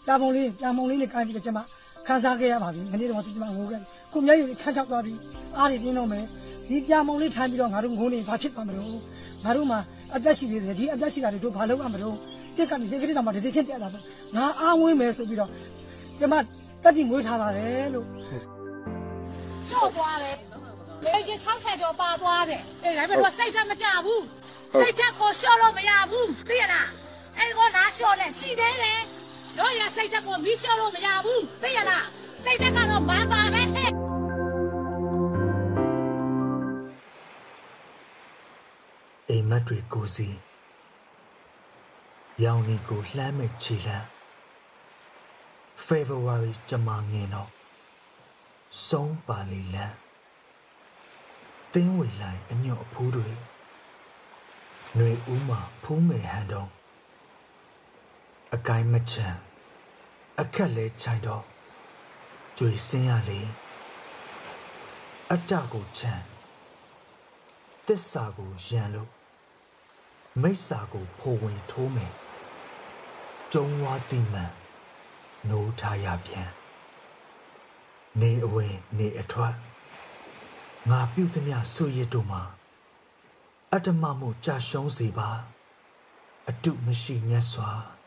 ပြာမုံလေးနဲ့ကိုင်းပြီးတော့ကျွန်မခန်းစားခဲ့ရပါပြီမနေ့တော့ကျွန်မငိုခဲ့ခုမျက်ရည်ခန်းချောက်သွားပြီးအားတွေပြင်းတော့မယ်ဒီပြာမုံလေးထိုင်ပြီးတော့ငါတို့ငိုနေဘာဖြစ်သွားမလို့ငါတို့မှာအသက်ရှိသေးတယ်ဒီအသက်ရှိတာတွေတို့ဘာလုပ်ရမလို့တက်ကနေစိတ်ကလေးတော့မှတတိချင်းပြတာပေါ့ငါအားဝင်းမယ်ဆိုပြီးတော့ကျွန်မတက်တိမွေးထားပါတယ်လို့ကျော်သွားတယ်လေကြီး60ကျော်ပါသွားတယ်အေးဒါပေမဲ့စိတ်ဓာတ်မကြဘူးစိတ်ဓာတ်ကိုလျှော့လို့မရဘူးသိရလားအဲ့ကောလားလျှော့လဲရှိသေးတယ်တို့ရစိတ်ဓာတ်ကိုမီးလျှော့လို့မရဘူးသိရလားစိတ်ဓာတ်ကတော့မန်ပါပဲအိမ်မက်တွေကိုစီရောင်နေကိုလှမ်းမဲ့ခြေလှမ်း February ကျမငင်တော့ဆုံးပါလီလန်းသင်းဝေလိုက်အညော့အဖိုးတွေຫນွေဦးမှာဖုံးမယ်ဟန်တော့အကိုင်းမချမ်းအခက်လဲချိုင်တော့ကြွေစင်းရလေအတကိုချမ်းသစ္စာကိုရန်လို့မိစ္ဆာကိုဖိုဝင်ထိုးမယ်ကျုံဝါတိမှန်နိုးထားရပြန်နေအဝင်နေအထွက်ငါပြုသမျှဆွရတို့မှာအတ္တမမှုကြာရှုံးစေပါအတုမရှိမြတ်စွာ